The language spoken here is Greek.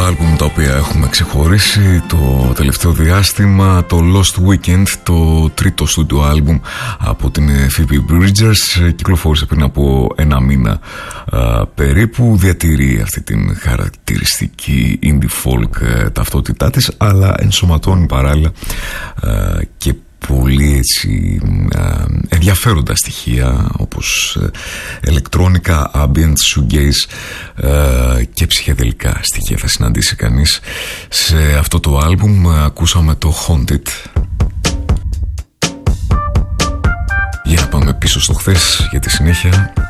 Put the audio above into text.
άλμπουμ τα οποία έχουμε ξεχωρίσει το τελευταίο διάστημα, το Lost Weekend, το τρίτο στούντιο άλμπουμ από την Phoebe Bridgers, κυκλοφόρησε πριν από ένα μήνα περίπου. Διατηρεί αυτή την χαρακτηριστική indie folk ταυτότητά της, αλλά ενσωματώνει παράλληλα και πολύ έτσι ενδιαφέροντα στοιχεία όπως ηλεκτρόνικα, ambient, shoegaze και ψυχεδελικά στοιχεία θα συναντήσει κανείς σε αυτό το άλμπουμ. Ακούσαμε το Haunted. Για να πάμε πίσω στο χθες για τη συνέχεια.